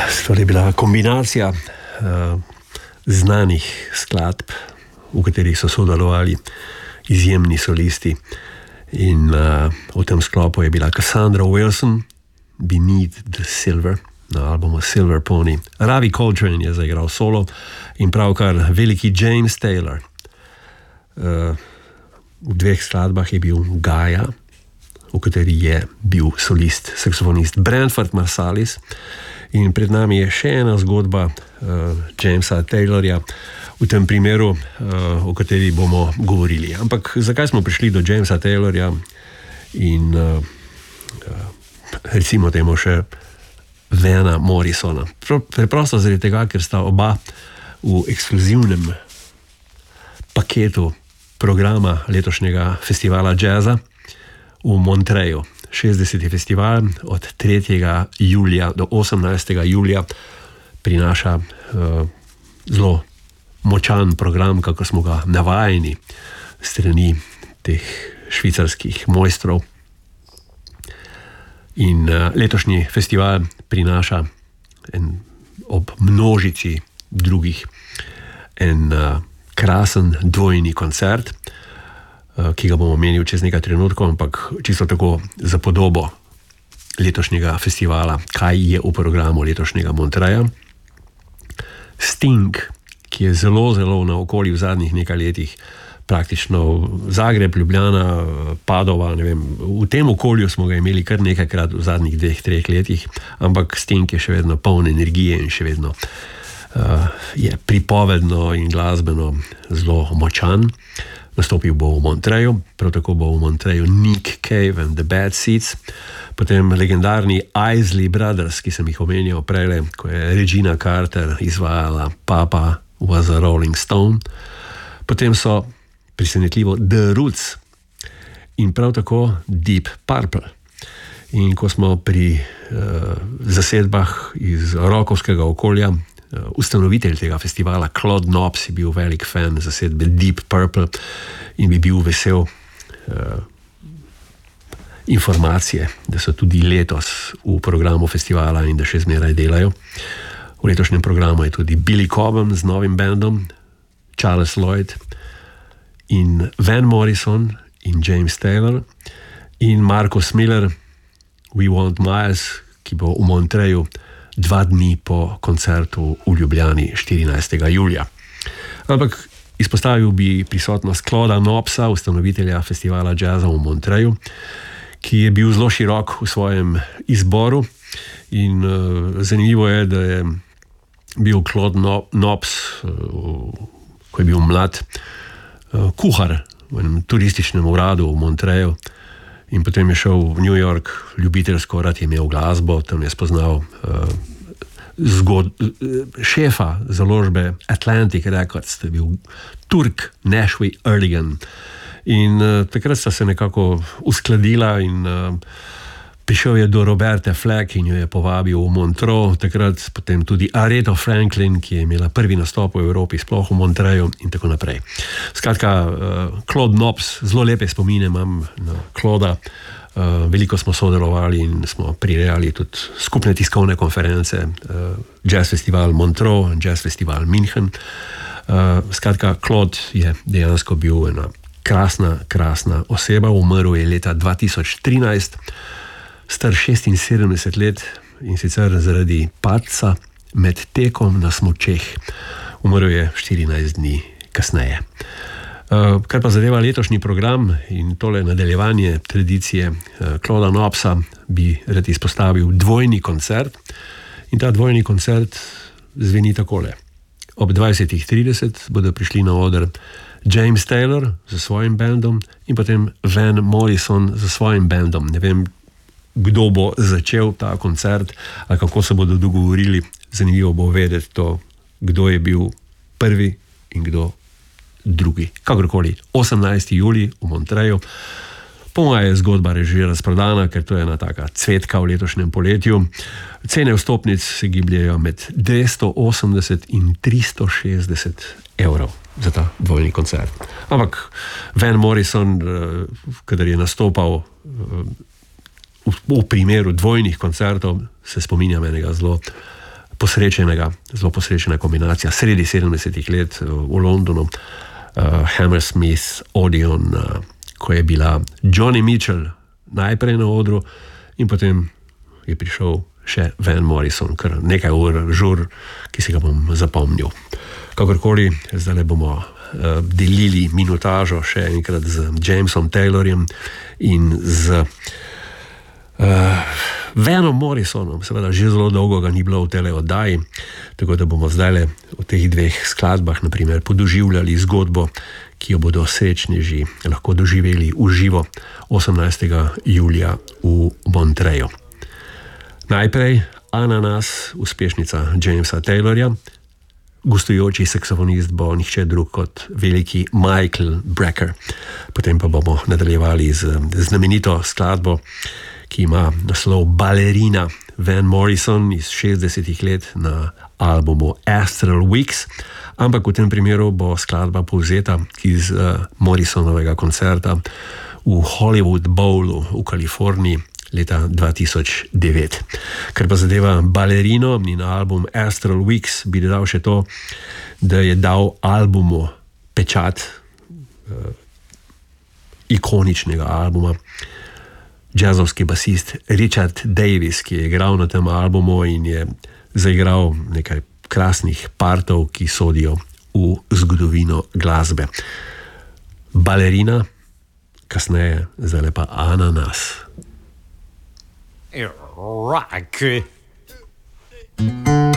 To je bila kombinacija znanih skladb, v katerih so sodelovali izjemni solisti. In v tem sklopu je bila Cassandra Wilson, Beneath the Silver, na albumu Silver Pony. Ravi Coltrane je zaigral solo in pravkar veliki James Taylor. V dveh skladbah je bil Gaia, v kateri je bil solist, saksofonist Branford Marsalis. In pred nami je še ena zgodba Jamesa Taylorja, v tem primeru, o kateri bomo govorili. Ampak zakaj smo prišli do Jamesa Taylorja in recimo temu še Vana Morrisona? Preprosto zaradi tega, ker sta oba v ekskluzivnem paketu programa letošnjega festivala jazza v Montreju. 60. festival od 3. julija do 18. julija prinaša zelo močan program, kako smo ga navajeni strani teh švicarskih mojstrov. In letošnji festival prinaša ob množici drugih en krasen dvojni koncert, ki ga bomo omenili čez nekaj trenutkov, ampak čisto tako za podobo letošnjega festivala, kaj je v programu letošnjega Montreja. Sting, ki je zelo, zelo naokoli v zadnjih nekaj letih, praktično Zagreb, Ljubljana, Padova, ne vem, v tem okolju smo ga imeli kar nekajkrat v zadnjih 2-3 letih, ampak Sting je še vedno poln energije in še vedno je pripovedno in glasbeno zelo močan. Nastopil bo v Montreju, prav tako bo v Montreju Nick Cave and the Bad Seeds, potem legendarni Isley Brothers, ki sem jih omenjal prej, ko je Regina Carter izvajala Papa was a Rolling Stone, potem so presenetljivo The Roots in prav tako Deep Purple. In ko smo pri zasedbah iz rockovskega okolja, ustanovitelj tega festivala Claude Knops je bil velik fan zasedbe Deep Purple in bi bil vesel informacije, da so tudi letos v programu festivala in da še zmeraj delajo. V letošnjem programu je tudi Billy Cobham z novim bandom, Charles Lloyd in Van Morrison in James Taylor in Marcus Miller, We Want Miles, ki bo v Montreju 2 dni po koncertu v Ljubljani 14. julija. Ampak izpostavil bi prisotnost Clauda Knopsa, ustanovitelja festivala jazza v Montreju, ki je bil zelo širok v svojem izboru in zanimivo je, da je bil Claude Knops, ko je bil mlad, kuhar v enem turističnem uradu v Montreju in potem je šel v New York ljubiteljsko, rad je imel glasbo, tam je spoznal šefa založbe Atlantic Records, to je bil Turk Nashwy Erligan. In takrat sta se nekako uskladila in prišel je do Roberte Fleck in jo je povabil v Montreux, takrat potem tudi Aretha Franklin, ki je imela prvi nastop v Evropi, sploh v Montreju in tako naprej. Skratka, Claude Knops, zelo lepe spomine imam na Clauda. Veliko smo sodelovali in smo prirejali tudi skupne tiskovne konference, Jazz Festival Montreux, Jazz Festival München. Skratka, Claude je dejansko bil ena krasna oseba, umrl je leta 2013, star 76 let in sicer zaradi padca med tekom na smučeh. Umrl je 14 dni kasneje. Kar pa zadeva letošnji program in tole nadaljevanje tradicije Clauda Knopsa, bi rad izpostavil dvojni koncert. In ta dvojni koncert zveni takole. Ob 20:30 bodo prišli na oder James Taylor z svojim bandom in potem Van Morrison z svojim bandom. Ne vem, kdo bo začel ta koncert ali kako se bodo dogovorili. Zanimivo bo vedeti to, kdo je bil prvi in kdo drugi. Kakorkoli, 18. julij v Montreju. Po moje je zgodba že razprodana, ker to je ena taka cvetka v letošnjem poletju. Cene vstopnic se gibljejo med 280 in 360 evrov za ta dvojni koncert. Ampak Van Morrison, kadar je nastopal v primeru dvojnih koncertov, se spominjam enega zelo zelo posrečena kombinacija sredi 70-ih let v Londonu, Hammersmith, Odeon, ko je bila Joni Mitchell najprej na odru in potem je prišel še Van Morrison, kar nekaj žur, ki si ga bom zapomnil. Kakorkoli, zdaj bomo delili minutažo še enkrat z Jamesom Taylorjem in z Vanom Morrisonom. Seveda že zelo dolgo ga ni bilo v tele oddaji, tako da bomo zdaj v teh dveh skladbah naprimer podoživljali zgodbo, ki jo bodo srečneži lahko doživeli v živo 18. julija v Montreju. Najprej Ananas, uspešnica Jamesa Taylorja. Gostujoči saksofonist bo nihče drug kot veliki Michael Brecker. Potem pa bomo nadaljevali z znamenito skladbo, ki ima naslov Ballerina, Van Morrison iz 60-ih let na albumu Astral Weeks, ampak v tem primeru bo skladba povzeta iz Morrisonovega koncerta v Hollywood Bowlu v Kaliforniji leta 2009. Ker pa zadeva Ballerino in album Astral Weeks, bi dodal še to, da je dal albumu pečat ikoničnega albuma jazzovski basist Richard Davis, ki je igral na tem albumu in je zaigral nekaj krasnih partov, ki sodijo v zgodovino glasbe. Ballerina, kasneje, zdaj pa Ananas. Rock.